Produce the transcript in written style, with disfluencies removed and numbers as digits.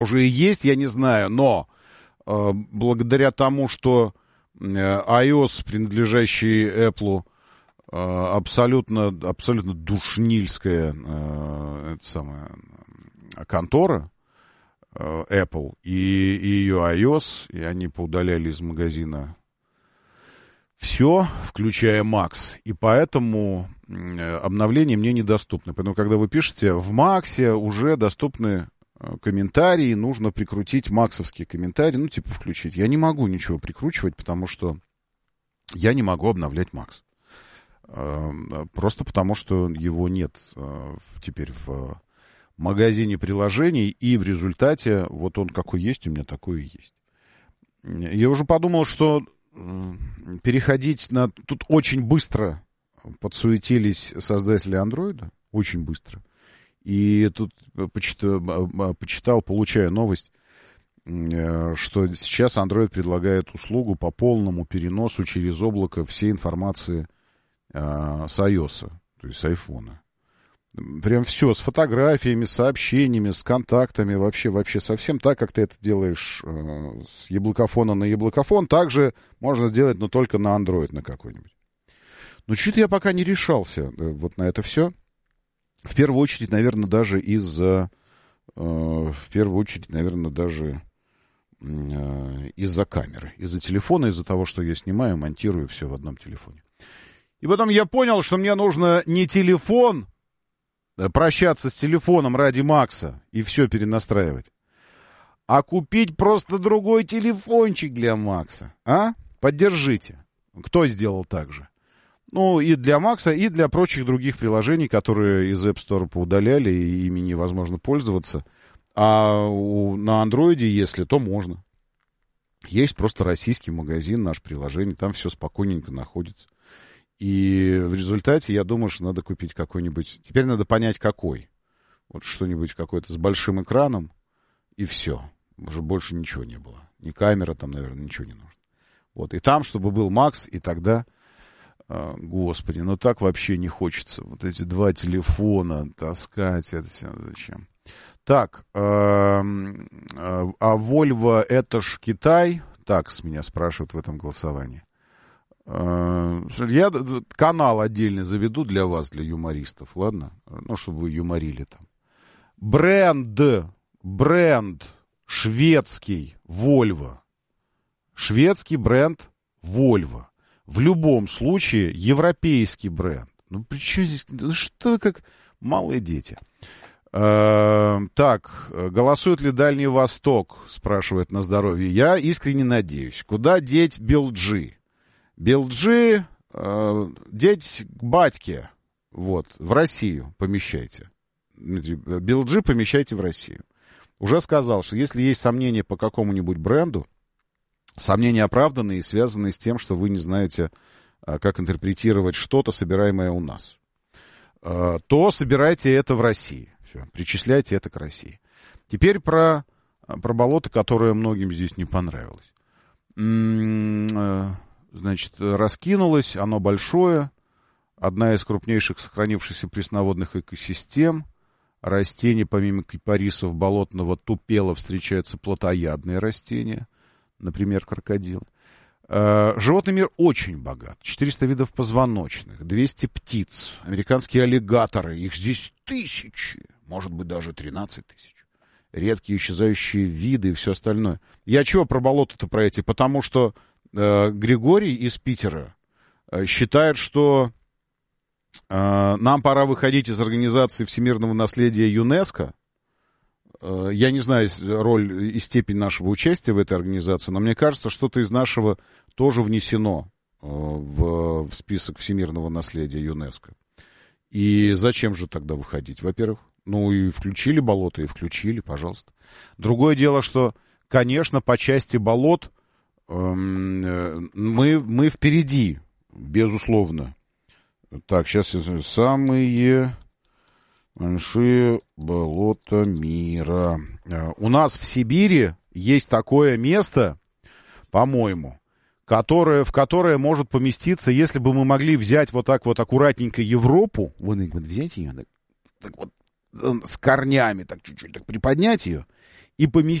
уже и есть, я не знаю, но благодаря тому, что iOS, принадлежащий Apple, абсолютно душнильская контора Apple и ее iOS, и они поудаляли из магазина все, включая Max, и поэтому обновления мне недоступны. Поэтому, когда вы пишете, в Max уже доступны комментарии, нужно прикрутить максовские комментарии, включить. Я не могу ничего прикручивать, потому что я не могу обновлять Max. Просто потому, что его нет теперь в магазине приложений, и в результате вот он какой есть, у меня такой и есть. Я уже подумал, что переходить на... Тут очень быстро подсуетились создатели Андроида, очень быстро. И тут почитал, получая новость, что сейчас Android предлагает услугу по полному переносу через облако всей информации с iOS, то есть с айфона. Прям все, с фотографиями, сообщениями, с контактами, вообще совсем так, как ты это делаешь с яблокофона на яблокофон, также можно сделать, но только на Android на какой-нибудь. Но что-то я пока не решался вот на это все. В первую очередь, наверное, даже из-за камеры, из-за телефона, из-за того, что я снимаю, монтирую все в одном телефоне. И потом я понял, что мне нужно не телефон, прощаться с телефоном ради Макса и все перенастраивать, а купить просто другой телефончик для Макса. Поддержите. Кто сделал так же? И для Макса, и для прочих других приложений, которые из App Store поудаляли, и ими невозможно пользоваться. А на Андроиде, если, то можно. Есть просто российский магазин, наше приложение, там все спокойненько находится. И в результате, я думаю, что надо купить какой-нибудь... Теперь надо понять, какой. Вот что-нибудь какое-то с большим экраном, и все. Уже больше ничего не было. Ни камера там, наверное, ничего не нужно. Вот. И там, чтобы был Макс, и тогда... Господи, так вообще не хочется. Вот эти два телефона таскать, это все зачем? Так, а Volvo это ж Китай? Так, с меня спрашивают в этом голосовании. Я канал отдельно заведу для вас, для юмористов, ладно? Чтобы вы юморили там. Бренд шведский Volvo. Шведский бренд Volvo. В любом случае, европейский бренд. При чем здесь... Что как малые дети. Так, голосует ли Дальний Восток, спрашивает на здоровье. Я искренне надеюсь. Куда деть BLG? BLG деть к батьке. Вот, в Россию помещайте. BLG помещайте в Россию. Уже сказал, что если есть сомнения по какому-нибудь бренду, сомнения оправданные и связанные с тем, что вы не знаете, как интерпретировать что-то, собираемое у нас, то собирайте это в России. Все, причисляйте это к России. Теперь про болото, которое многим здесь не понравилось. Значит, раскинулось, оно большое, одна из крупнейших сохранившихся пресноводных экосистем. Растения, помимо кипарисов болотного тупела, встречаются плотоядные растения. Например, крокодилы. Животный мир очень богат. 400 видов позвоночных, 200 птиц, американские аллигаторы. Их здесь тысячи, может быть, даже 13 тысяч. Редкие исчезающие виды и все остальное. Я чего про болото-то про эти? Потому что Григорий из Питера считает, что нам пора выходить из организации всемирного наследия ЮНЕСКО. Я не знаю роль и степень нашего участия в этой организации, но мне кажется, что-то из нашего тоже внесено в список всемирного наследия ЮНЕСКО. И зачем же тогда выходить? Во-первых, и включили болото, и включили, пожалуйста. Другое дело, что, конечно, по части болот мы впереди, безусловно. Так, сейчас самые... большие болота мира. У нас в Сибири есть такое место, по-моему, в которое может поместиться, если бы мы могли взять вот так вот аккуратненько Европу, вот взять ее, так вот с корнями, так чуть-чуть так приподнять ее, и поместить